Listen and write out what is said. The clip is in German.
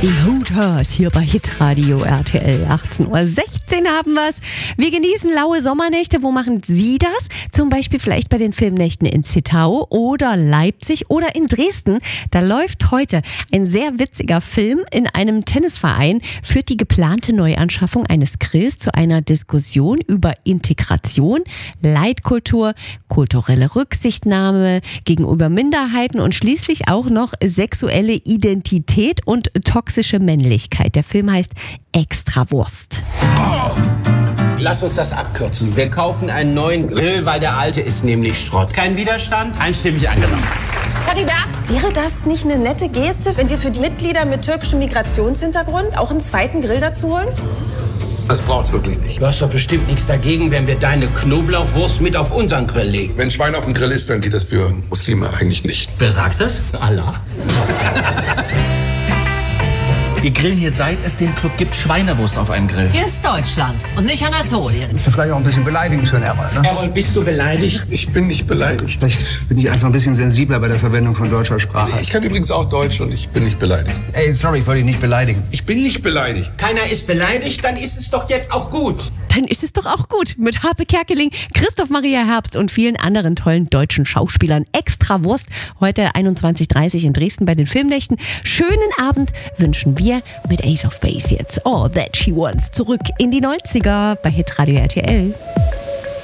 Die Hooters hier bei Hitradio RTL. 18:16 Uhr haben wir's. Wir genießen laue Sommernächte. Wo machen Sie das? Zum Beispiel vielleicht bei den Filmnächten in Zittau oder Leipzig oder in Dresden. Da läuft heute ein sehr witziger Film. In einem Tennisverein führt die geplante Neuanschaffung eines Grills zu einer Diskussion über Integration, Leitkultur, kulturelle Rücksichtnahme gegenüber Minderheiten und schließlich auch noch sexuelle Identität und toxische Männlichkeit. Der Film heißt Extrawurst. Lass uns das abkürzen. Wir kaufen einen neuen Grill, weil der alte ist nämlich Schrott. Kein Widerstand? Einstimmig angenommen. Heribert, wäre das nicht eine nette Geste, wenn wir für die Mitglieder mit türkischem Migrationshintergrund auch einen zweiten Grill dazu holen? Das braucht's wirklich nicht. Du hast doch bestimmt nichts dagegen, wenn wir deine Knoblauchwurst mit auf unseren Grill legen. Wenn Schwein auf dem Grill ist, dann geht das für Muslime eigentlich nicht. Wer sagt das? Allah. Wir grillen hier, seit es den Club gibt, Schweinewurst auf einem Grill. Hier ist Deutschland und nicht Anatolien. Ist ja vielleicht auch ein bisschen beleidigend für einen Errol, ne? Errol, bist du beleidigt? Ich bin nicht beleidigt. Vielleicht bin ich einfach ein bisschen sensibler bei der Verwendung von deutscher Sprache. Ich kann übrigens auch Deutsch und ich bin nicht beleidigt. Ey, sorry, ich wollte dich nicht beleidigen. Ich bin nicht beleidigt. Keiner ist beleidigt, dann ist es doch jetzt auch gut. Dann ist es doch auch gut mit Harpe Kerkeling, Christoph Maria Herbst und vielen anderen tollen deutschen Schauspielern. Extrawurst heute 21:30 Uhr in Dresden bei den Filmnächten. Schönen Abend wünschen wir mit Ace of Base jetzt. All That She Wants zurück in die 90er bei Hitradio RTL.